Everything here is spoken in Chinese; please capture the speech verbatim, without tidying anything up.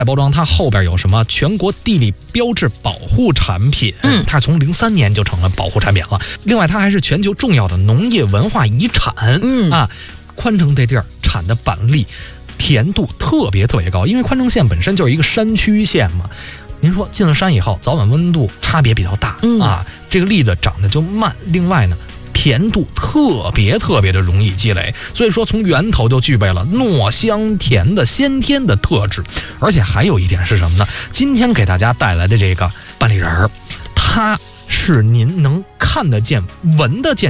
包装它后边有什么全国地理标志保护产品， 嗯， 它从零三年就成了保护产品了。另外，它还是全球重要的农业文化遗产， 嗯啊，宽城这地儿产的板栗甜度特别特别高，因为宽城县本身就是一个山区县嘛。您说进了山以后，早晚温度差别比较大， 嗯啊，这个栗子长得就慢。另外呢，甜度特别特别的容易积累，所以说从源头就具备了糯香甜的先天的特质。而且还有一点是什么呢？今天给大家带来的这个板栗仁儿，它是您能看得见、闻得见